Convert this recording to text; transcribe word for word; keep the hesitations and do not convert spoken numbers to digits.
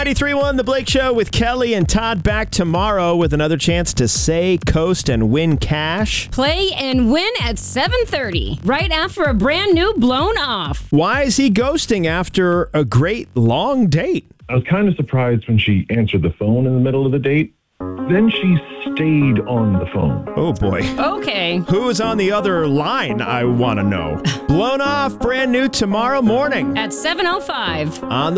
ninety-three point one, The Blake Show with Kelly and Todd back tomorrow with another chance to say, coast, and win cash. Play and win at seven thirty, right after a brand new Blown Off. Why is he ghosting after a great long date? I was kind of surprised when she answered the phone in the middle of the date. Then she stayed on the phone. Oh, boy. Okay. Who is on the other line, I want to know. Blown Off, brand new tomorrow morning. At seven oh five. On the